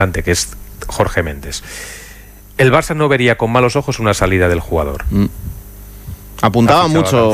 que es Jorge Méndez. El Barça no vería con malos ojos una salida del jugador. Apuntaba mucho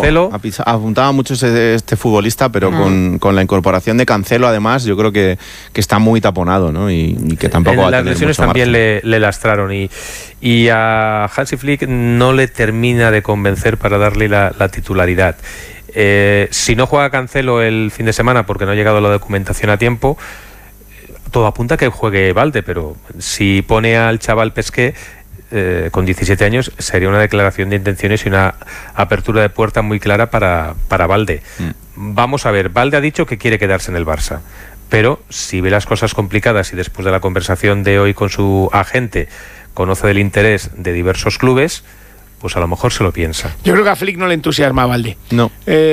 este futbolista, pero con la incorporación de Cancelo, además, yo creo que está muy taponado, ¿no? Y que tampoco va a tener las lesiones también le lastraron y a Hansi Flick no le termina de convencer para darle la titularidad. Si no juega Cancelo el fin de semana porque no ha llegado la documentación a tiempo, todo apunta a que juegue Balde, pero si pone al chaval Pesqué con 17 años, sería una declaración de intenciones y una apertura de puerta muy clara para Balde. Vamos a ver, Balde ha dicho que quiere quedarse en el Barça, pero si ve las cosas complicadas y después de la conversación de hoy con su agente conoce del interés de diversos clubes, pues a lo mejor se lo piensa. Yo creo que a Flick no le entusiasma a Balde. No.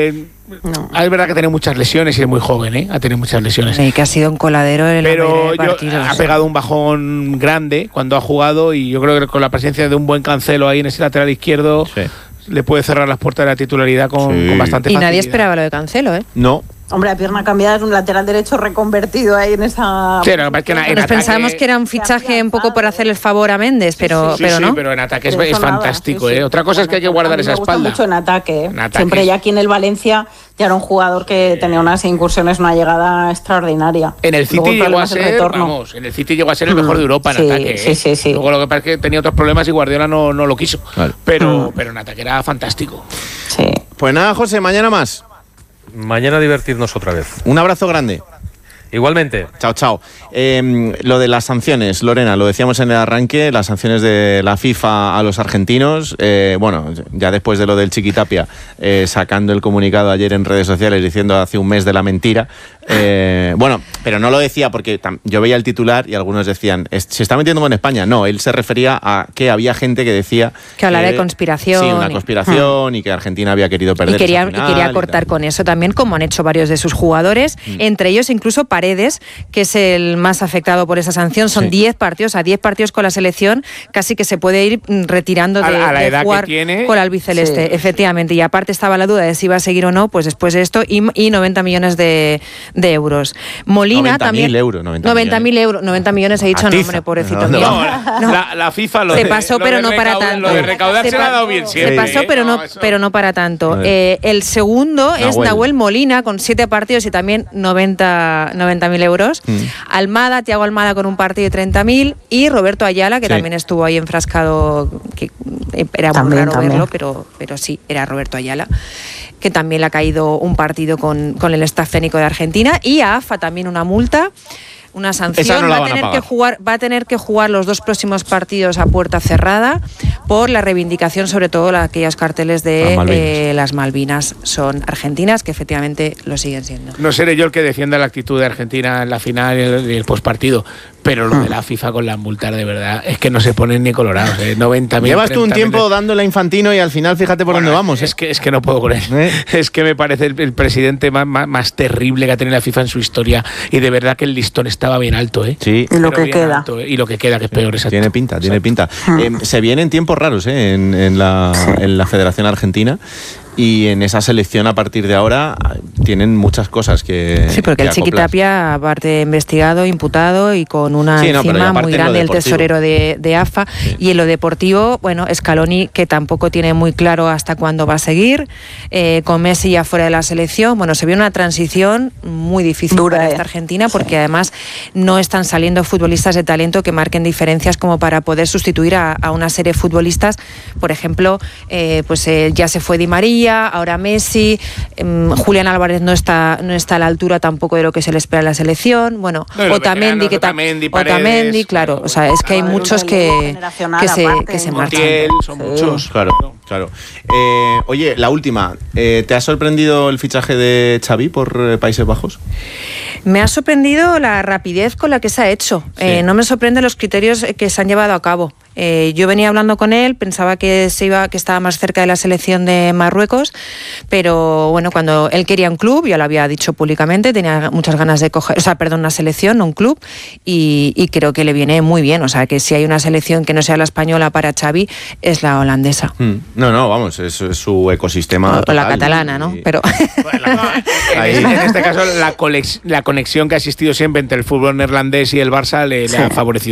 Es verdad que tiene muchas lesiones y es muy joven, ha tenido muchas lesiones. Sí, que ha sido un coladero en la mayoría de partidos. Ha pegado un bajón grande cuando ha jugado y yo creo que con la presencia de un buen Cancelo ahí en ese lateral izquierdo le puede cerrar las puertas de la titularidad con bastante facilidad. Y nadie esperaba lo de Cancelo, ¿eh? No. Hombre, la pierna cambiada es un lateral derecho reconvertido ahí en esa... Sí, no, es que nos pensábamos que era un fichaje un poco por hacer el favor a Méndez, pero no. Sí, pero en ataque es fantástico, ¿eh? Otra cosa es que hay que guardar esa espalda. Me gusta mucho en ataque. Siempre ya aquí en el Valencia ya era un jugador que tenía unas incursiones, una llegada extraordinaria. En el City llegó a ser, el mejor de Europa en ataque. Sí. Luego lo que pasa es que tenía otros problemas y Guardiola no lo quiso. Vale. Pero en ataque era fantástico. Sí. Pues nada, José, mañana más. Mañana divertirnos otra vez. Un abrazo grande. Igualmente. Chao. Lo de las sanciones, Lorena, lo decíamos en el arranque, las sanciones de la FIFA a los argentinos, ya después de lo del Chiquitapia, sacando el comunicado ayer en redes sociales diciendo hace un mes de la mentira, pero no lo decía porque yo veía el titular y algunos decían, ¿se está metiendo con España? No, él se refería a que había gente que decía... Que hablara de conspiración. Sí, una conspiración y que Argentina había querido perder. Y quería cortar con eso también, como han hecho varios de sus jugadores, entre ellos incluso Paredes, que es el más afectado por esa sanción. Son 10 partidos, a 10 partidos con la selección, casi que se puede ir retirando de jugar con el albiceleste, efectivamente. Y aparte estaba la duda de si iba a seguir o no, pues después de esto, y 90 millones de euros. Molina 90.000 euros. 90 millones he dicho, nombre, pobrecito mío. La FIFA se pasó, pero no para tanto. Lo de recaudar se le ha dado bien siempre. Se pasó, pero no para tanto. El segundo es Nahuel Molina, con 7 partidos y también 90.000 euros. Thiago Almada con un partido de 30.000 y Roberto Ayala, que también estuvo ahí enfrascado, que era muy raro verlo, pero sí, era Roberto Ayala, que también le ha caído un partido con el staff técnico de Argentina, y a AFA también una multa, una sanción. Va a tener que jugar los 2 próximos partidos a puerta cerrada por la reivindicación, sobre todo de aquellos carteles de las Malvinas son argentinas, que efectivamente lo siguen siendo. No seré yo el que defienda la actitud de Argentina en la final y el postpartido, pero lo de la FIFA con las multas, de verdad, es que no se ponen ni colorados. 90.000. Llevas tú un tiempo dándole a Infantino y al final fíjate por dónde vamos. Es que no puedo con él. Es que me parece el presidente más terrible que ha tenido la FIFA en su historia, y de verdad que el listón estaba bien alto. Sí. Y lo que queda. Alto, y lo que queda, que es peor. Tiene pinta. Se vienen tiempos raros en la Federación Argentina. Y en esa selección, a partir de ahora, tienen muchas cosas que... Sí, porque el Chiquitapia, aparte investigado, imputado y con una encima muy grande, el tesorero de AFA. Sí. Y en lo deportivo, Scaloni, que tampoco tiene muy claro hasta cuándo va a seguir, con Messi ya fuera de la selección. Se ve una transición muy difícil para esta Argentina, porque además no están saliendo futbolistas de talento que marquen diferencias como para poder sustituir a una serie de futbolistas. Por ejemplo, ya se fue Di María, ahora Messi, Julián Álvarez no está a la altura tampoco de lo que se le espera en la selección. Otamendi, claro, es que hay muchos que se marchan. Son muchos. Claro. Oye, la última, ¿te ha sorprendido el fichaje de Xavi por Países Bajos? Me ha sorprendido la rapidez con la que se ha hecho. No me sorprenden los criterios que se han llevado a cabo. Yo venía hablando con él, pensaba que estaba más cerca de la selección de Marruecos, pero cuando él quería un club, ya lo había dicho públicamente, tenía muchas ganas de coger, una selección, no un club, y creo que le viene muy bien. Que si hay una selección que no sea la española para Xavi, es la holandesa. No, vamos, es su ecosistema total. O la catalana, ¿no? Pero en este caso la conexión que ha existido siempre entre el fútbol neerlandés y el Barça le ha favorecido.